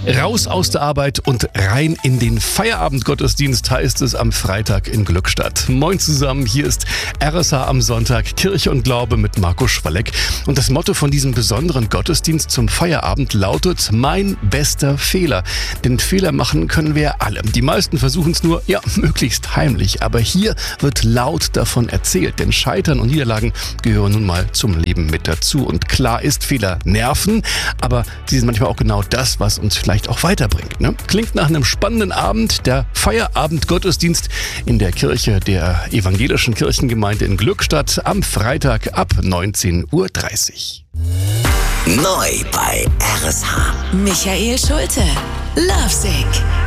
Raus aus der Arbeit und rein in den Feierabendgottesdienst heißt es am Freitag in Glückstadt. Moin zusammen, hier ist RSH am Sonntag, Kirche und Glaube mit Marco Schwalleck. Und das Motto von diesem besonderen Gottesdienst zum Feierabend lautet: Mein bester Fehler. Denn Fehler machen können wir alle. Die meisten versuchen es nur, möglichst heimlich. Aber hier wird laut davon erzählt, denn Scheitern und Niederlagen gehören nun mal zum Leben mit dazu. Und klar ist, Fehler nerven, aber sie sind manchmal auch genau das, was uns vielleicht auch weiterbringt. Ne? Klingt nach einem spannenden Abend, der Feierabend-Gottesdienst in der Kirche der evangelischen Kirchengemeinde in Glückstadt am Freitag ab 19:30 Uhr. Neu bei RSH. Michael Schulte, Lovesick.